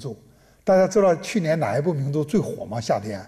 著。大家知道去年哪一部名著最火吗？夏天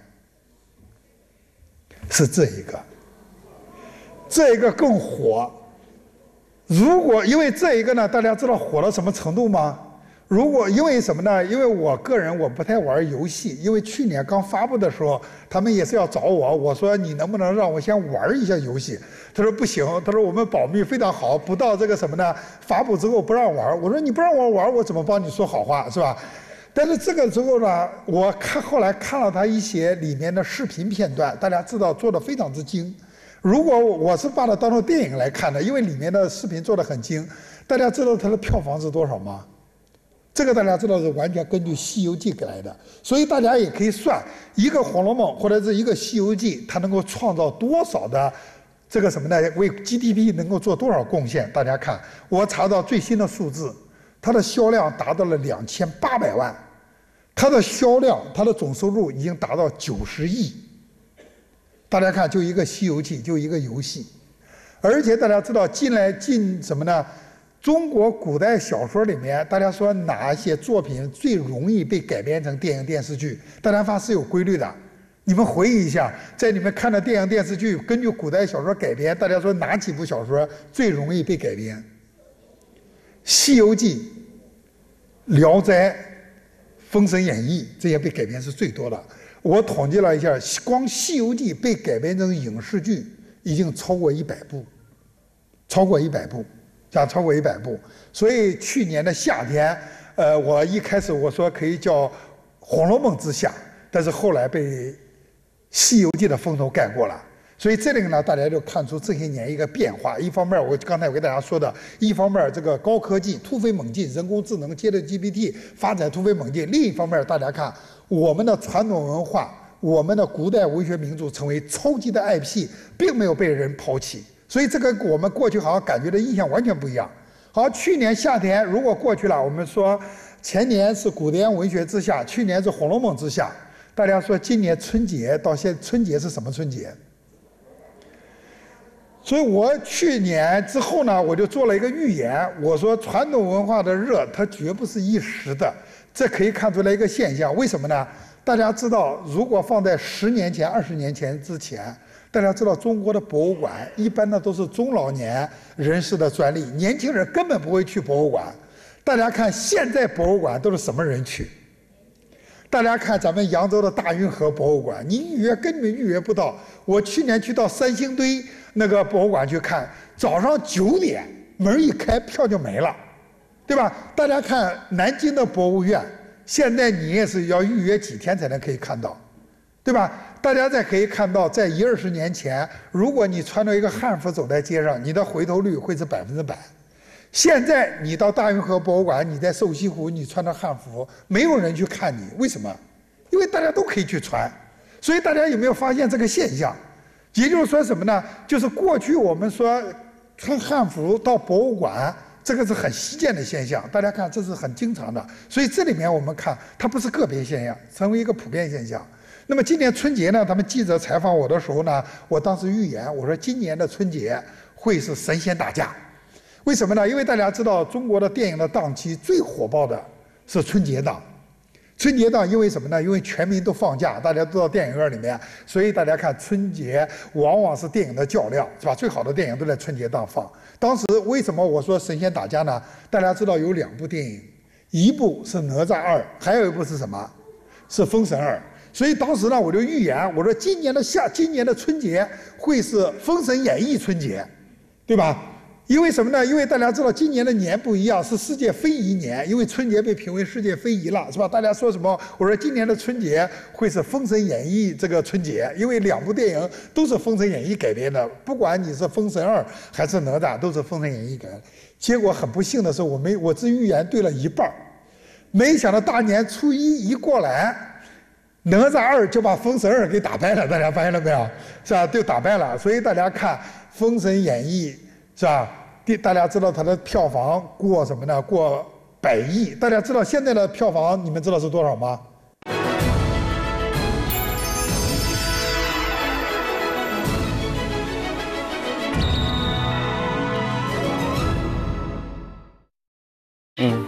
是这一个，这一个更火。如果因为这一个呢，大家知道火到什么程度吗？如果因为什么呢？因为我个人我不太玩游戏，因为去年刚发布的时候，他们也是要找我，我说你能不能让我先玩一下游戏？他说不行，他说我们保密非常好，不到这个什么呢？发布之后不让玩。我说你不让我玩，我怎么帮你说好话是吧？但是这个之后呢，我后来看了他一些里面的视频片段，大家知道做的非常之精。如果我是把它当做电影来看的，因为里面的视频做的很精。大家知道它的票房是多少吗？这个大家知道是完全根据《西游记》来的，所以大家也可以算一个《红楼梦》或者是一个《西游记》，它能够创造多少的这个什么呢？为 GDP 能够做多少贡献？大家看，我查到最新的数字，它的销量达到了2800万，它的销量，它的总收入已经达到90亿。大家看，就一个《西游记》，就一个游戏，而且大家知道近什么呢？中国古代小说里面，大家说哪些作品最容易被改编成电影电视剧？大家发现是有规律的。你们回忆一下，在你们看的电影电视剧，根据古代小说改编，大家说哪几部小说最容易被改编？《西游记》《聊斋》《封神演义》这些被改编是最多的。我统计了一下，光《西游记》被改编成影视剧已经超过100部，超过100部。超过100部，所以去年的夏天，我一开始我说可以叫《红楼梦之夏》，但是后来被《西游记》的风头盖过了。所以这里呢，大家就看出这些年一个变化。一方面，我刚才我给大家说的，一方面这个高科技突飞猛进，人工智能接着 GPT 发展突飞猛进；另一方面，大家看我们的传统文化，我们的古代文学名著成为超级的 IP， 并没有被人抛弃。所以这个我们过去好像感觉的印象完全不一样。好，去年夏天如果过去了，我们说前年是古典文学之夏，去年是《红楼梦》之夏。大家说今年春节到现在，春节是什么春节？所以我去年之后呢，我就做了一个预言，我说传统文化的热，它绝不是一时的，这可以看出来一个现象。为什么呢？大家知道，如果放在10年前、20年前之前。大家知道，中国的博物馆一般呢都是中老年人士的专利，年轻人根本不会去博物馆。大家看现在博物馆都是什么人去？大家看咱们扬州的大运河博物馆，你预约根本预约不到。我去年去到三星堆那个博物馆去看，早上9点门一开，票就没了，对吧？大家看南京的博物院，现在你也是要预约几天才能可以看到，对吧？大家再可以看到，在20年前，如果你穿着一个汉服走在街上，你的回头率会是100%。现在你到大运河博物馆，你在瘦西湖，你穿着汉服，没有人去看你，为什么？因为大家都可以去穿。所以大家有没有发现这个现象？也就是说什么呢？就是过去我们说穿汉服到博物馆，这个是很稀见的现象。大家看，这是很经常的。所以这里面我们看，它不是个别现象，成为一个普遍现象。那么今年春节呢，他们记者采访我的时候呢，我当时预言，我说今年的春节会是神仙打架。为什么呢？因为大家知道中国的电影的档期最火爆的是春节档。春节档因为什么呢？因为全民都放假，大家都到电影院里面，所以大家看春节往往是电影的较量，是吧？最好的电影都在春节档放。当时为什么我说神仙打架呢？大家知道有2部电影，一部是哪吒2，还有一部是什么？是封神2。所以当时呢，我就预言，我说今年的春节会是《封神演义》春节，对吧？因为什么呢？因为大家知道今年的年不一样，是世界非遗年，因为春节被评为世界非遗了，是吧？大家说什么？我说今年的春节会是《封神演义》这个春节，因为2部电影都是《封神演义》改编的，不管你是《封神2》还是哪吒，都是《封神演义》改的。结果很不幸的是，我这预言对了一半，没想到大年初一一过来。哪吒2就把封神2给打败了，大家发现了没有？是吧？就打败了。所以大家看《封神演义》，是吧？大家知道它的票房过什么呢？过100亿。大家知道现在的票房，你们知道是多少吗？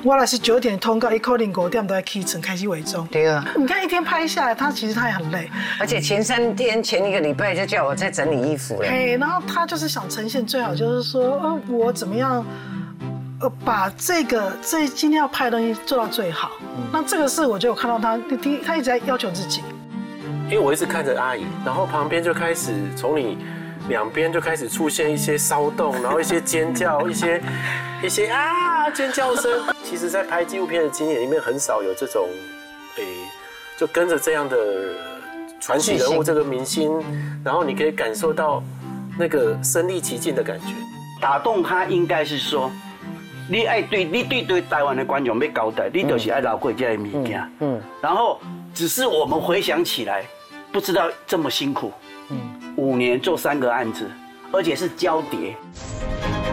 我若是9点通告，可能5点都在起床开始伪装。 对啊， 你看一天拍下来，其实他也很累， 而且前3天、前1个礼拜就叫我在整理衣服了。 然后他就是想呈现最好，就是说，我怎么样，把这今天要拍的东西做到最好。那这个是我就有看到他一直在要求自己。 因为我一直看着阿姨，然后旁边就开始从你两边就开始出现一些骚动，然后一些尖叫，一些尖叫声。其实，在拍纪录片的经验里面，很少有这种，就跟着这样的传奇人物这个明星，然后你可以感受到那个身临其境的感觉。 打动他应该是说，你对台湾的观众要交代，你就是爱留过这个物件。然后只是我们回想起来，不知道这么辛苦。5年做3个案子，而且是交叠。